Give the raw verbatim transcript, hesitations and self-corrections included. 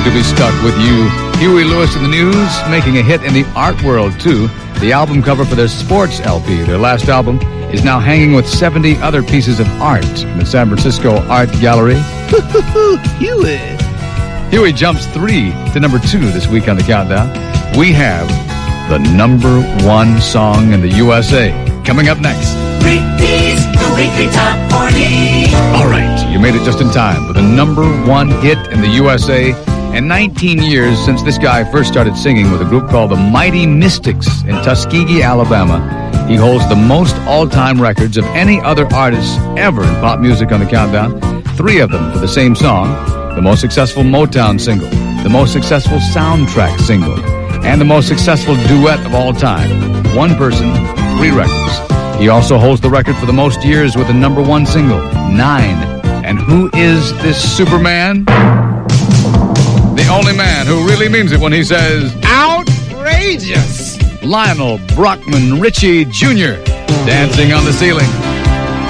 to be stuck with you. Huey Lewis and the News making a hit in the art world, too. The album cover for their sports L P, their last album, is now hanging with seventy other pieces of art in the San Francisco Art Gallery. Huey. Huey jumps three to number two this week on the countdown. We have the number one song in the U S A. Coming up next. Ricky's the Weekly Top forty. All right, you made it just in time for the number one hit in the U S A. And nineteen years since this guy first started singing with a group called the Mighty Mystics in Tuskegee, Alabama, he holds the most all-time records of any other artist ever in pop music on the countdown. Three of them for the same song. The most successful Motown single, the most successful soundtrack single, and the most successful duet of all time. One person, three records. He also holds the record for the most years with the number one single, nine. And who is this Superman? The only man who really means it when he says, outrageous! Lionel Brockman Richie Junior Dancing on the Ceiling.